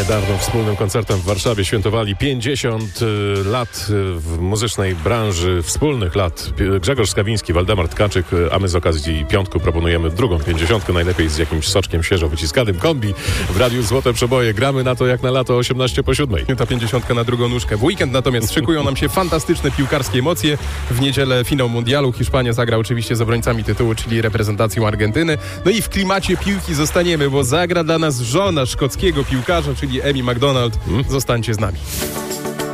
Niedawno wspólnym koncertem w Warszawie świętowali 50 lat w muzycznej branży, wspólnych lat. Grzegorz Skawiński, Waldemar Tkaczyk, a my z okazji piątku proponujemy drugą 50, najlepiej z jakimś soczkiem świeżo wyciskanym kombi. W Radiu Złote Przeboje gramy na to jak na lato 18:07. Ta 50 na drugą nóżkę. W weekend natomiast szykują nam się fantastyczne piłkarskie emocje. W niedzielę finał mundialu. Hiszpania zagra oczywiście z obrońcami tytułu, czyli reprezentacją Argentyny. No i w klimacie piłki zostaniemy, bo zagra dla nas żona szkockiego piłkarza, czyli Amy McDonald. Zostańcie z nami.